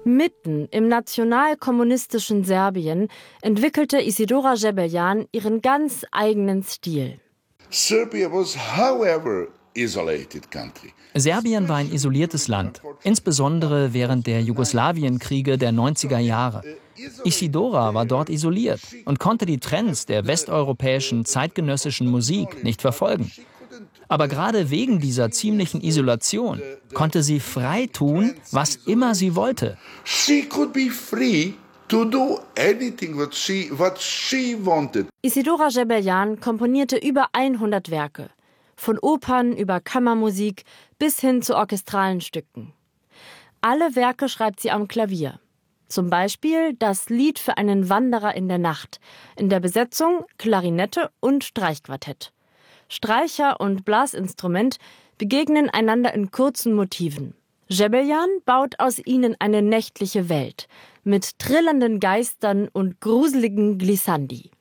Mitten im nationalkommunistischen Serbien entwickelte Isidora Gebeljan ihren ganz eigenen Stil. Serbia was, however, isolated country. Serbien war ein isoliertes Land, insbesondere während der Jugoslawienkriege der 90er Jahre. Isidora war dort isoliert und konnte die Trends der westeuropäischen zeitgenössischen Musik nicht verfolgen. Aber gerade wegen dieser ziemlichen Isolation konnte sie frei tun, was immer sie wollte. She could be free to do anything what she wanted. Isidora Gebeljan komponierte über 100 Werke, von Opern über Kammermusik bis hin zu orchestralen Stücken. Alle Werke schreibt sie am Klavier. Zum Beispiel das Lied für einen Wanderer in der Nacht, in der Besetzung Klarinette und Streichquartett. Streicher und Blasinstrument begegnen einander in kurzen Motiven. Gebeljan baut aus ihnen eine nächtliche Welt mit trillernden Geistern und gruseligen Glissandi.